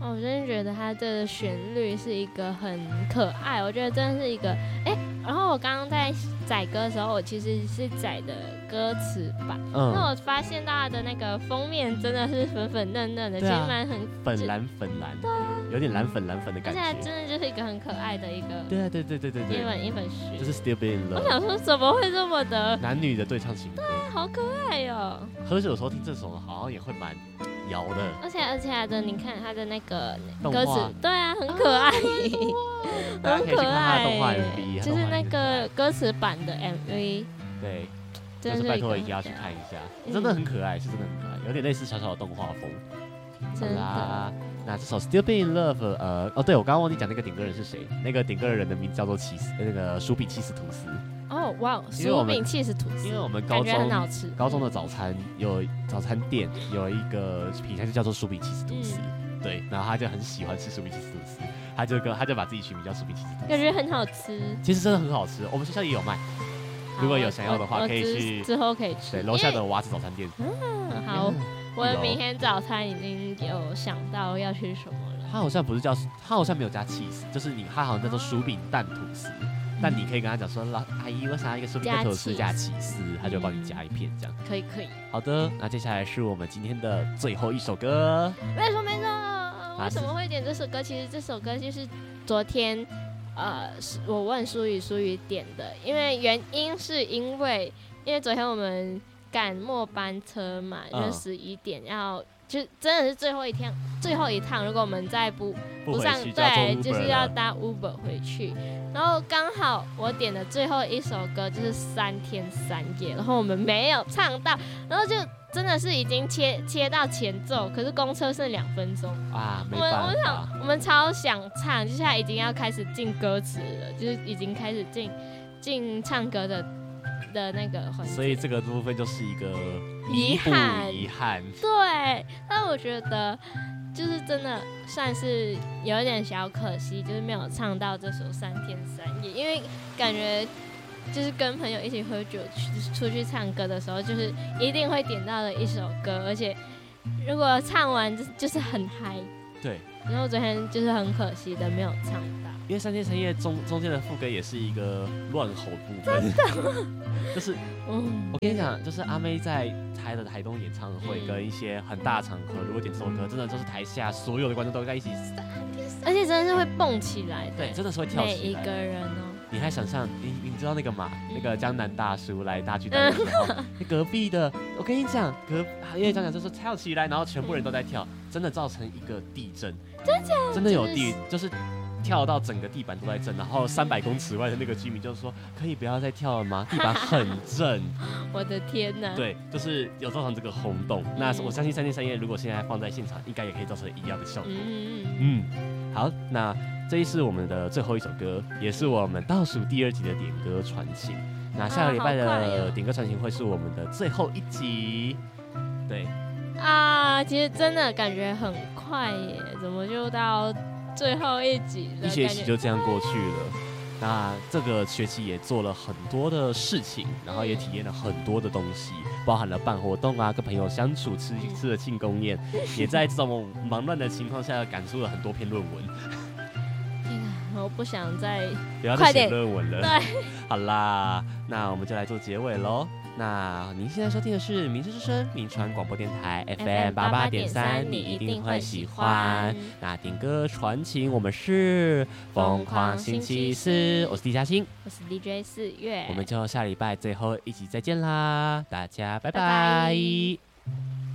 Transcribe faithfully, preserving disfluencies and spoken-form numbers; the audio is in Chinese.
哦，我真的觉得它的旋律是一个很可爱，我觉得真的是一个哎、欸。然后我刚刚在载歌的时候，我其实是载的歌词版，嗯、那我发现到它的那个封面真的是粉粉嫩嫩的，啊、其实蛮很粉蓝粉蓝，对、啊，有点蓝粉蓝粉的感觉， 而且真的就是一个很可爱的一个， 对啊对对对对对， 一本一本书， 就是 Still Be in Love。 我想说怎么会这么的男女的对唱情歌， 对，好可爱哦。 喝酒的时候听这首好像也会蛮摇的， 而且而且它的你看它的那个歌词，对啊，很可爱， 大家可以去看它的动画 M V， 就是那个歌词版的 M V， 对，就是拜托一定要去看一下，真的很可爱，是真的很可爱，有点类似小小的动画风。 真的。 那这首 Still Be in Love， 呃，哦，对我刚刚忘记讲那个点歌人是谁，那个点歌的人的名字叫做起司，那个薯饼起司吐司。 哦，哇，薯饼起司吐司， 因为我们高中很好吃， 高中的早餐有早餐店有一个品项就叫做薯饼起司吐司，嗯、对，然后他就很喜欢吃薯饼起司吐司，他就跟他就把自己取名叫薯饼起司吐司， 感觉很好吃。 其实真的很好吃，我们学校也有卖，如果有想要的话，可以去之后可以吃。 对，楼下的娃子早餐店。 嗯，好，我明天早餐已经有想到要吃什么了。 他好像不是叫，他好像没有加 cheese， 就是你，他好像叫做薯饼蛋吐司。但你可以跟他讲说，老阿姨，我想要一个薯饼蛋吐司加起司，他就帮你加一片这样。 可以可以。 好的，那接下来是我们今天的最后一首歌。 没错没错，为什么会点这首歌？其实这首歌就是昨天，呃，我问舒宇，舒宇点的，因为原因是因为，因为昨天我们赶末班车嘛， 嗯、 就十一点要。就真的是最后一趟，最后一趟。如果我们再不不上，对，就是要搭 Uber 回去。然后刚好我点的最后一首歌就是三天三夜，然后我们没有唱到，然后就真的是已经切切到前奏，可是公车剩两分钟啊，没办法。 我们我想我们超想唱，接下来已经要开始进歌词了，就是已经开始进进唱歌的。的那个环节， 所以这个部分就是一个遗憾， 遗憾。 对，但我觉得就是真的算是有一点小可惜，就是没有唱到这首三天三夜，因为感觉就是跟朋友一起喝酒去出去唱歌的时候，就是一定会点到的一首歌，而且如果唱完就就是很嗨。 对。 然后昨天就是很可惜的没有唱到。 因为三天三夜中中间的副歌也是一个乱吼部分， 真的， 就是，嗯，我跟你讲，就是阿妹在台的台东演唱会跟一些很大场合，如果点这首歌，真的就是台下所有的观众都在一起， 而且真的是会蹦起来的， 对，真的是会跳起来， 每一个人哦。 你还想象，你你知道那个嘛？那个江南大叔来大巨蛋的时候，那隔壁的，我跟你讲，隔因为讲讲就是跳起来，然后全部人都在跳，真的造成一个地震， 真的真的有地，就是。跳到整个地板都在震，然后三百公尺外的那个居民就说：“可以不要再跳了吗？地板很震。” 我的天哪！ 对，就是有造成这个轰动。嗯、那我相信三天三夜如果现在放在现场，应该也可以造成一样的效果。嗯嗯嗯。好，那这一是我们的最后一首歌，也是我们倒数第二集的点歌传情。那下个礼拜的点歌传情会是我们的最后一集。对。 啊，其实真的感觉很快耶，怎么就到？最后一集了， 一学期就这样过去了。那这个学期也做了很多的事情，然后也体验了很多的东西，包含了办活动啊，跟朋友相处，吃吃了庆功宴，也在这种忙乱的情况下赶出了很多篇论文。 天啊，我不想再不要再写论文了。 对， 好啦，那我们就来做结尾喽。那您现在收听的是《民生之声》民传广播电台 F M 八八点三，你一定会喜欢。那点歌传情，我们是疯狂星期四，我是D嘉欣， 我是 D J 四月， 我们就下礼拜最后一集再见啦，大家拜拜。 拜拜。